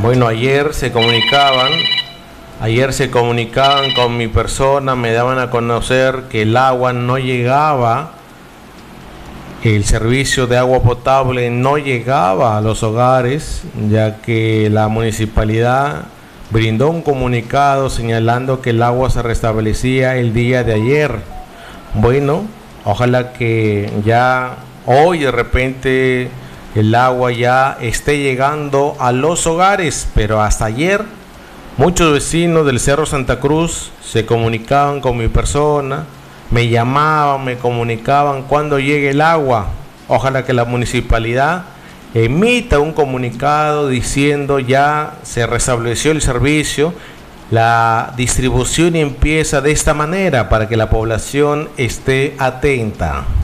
Bueno, ayer se comunicaban con mi persona, me daban a conocer que el agua no llegaba, el servicio de agua potable no llegaba a los hogares, ya que la municipalidad brindó un comunicado señalando que el agua se restablecía el día de ayer. Bueno, ojalá que ya hoy de repente el agua ya esté llegando a los hogares, pero hasta ayer muchos vecinos del Cerro Santa Cruz se comunicaban con mi persona, me llamaban, me comunicaban cuando llegue el agua. Ojalá que la municipalidad emita un comunicado diciendo ya se restableció el servicio, la distribución empieza de esta manera para que la población esté atenta.